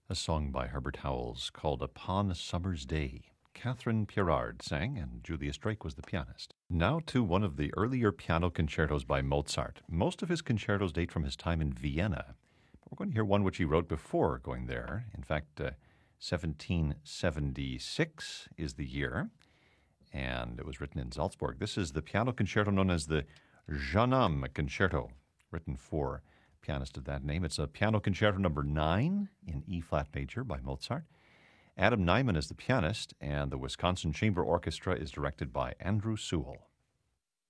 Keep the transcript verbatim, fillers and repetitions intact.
A song by Herbert Howells called Upon a Summer's Day. Catherine Pierard sang, and Julius Drake was the pianist. Now to one of the earlier piano concertos by Mozart. Most of his concertos date from his time in Vienna. We're going to hear one which he wrote before going there. In fact, uh, seventeen seventy-six is the year, and it was written in Salzburg. This is the piano concerto known as the Jeune Homme Concerto, written for pianist of that name. It's a piano concerto number nine in E-flat major by Mozart. Adam Nyman is the pianist, and the Wisconsin Chamber Orchestra is directed by Andrew Sewell.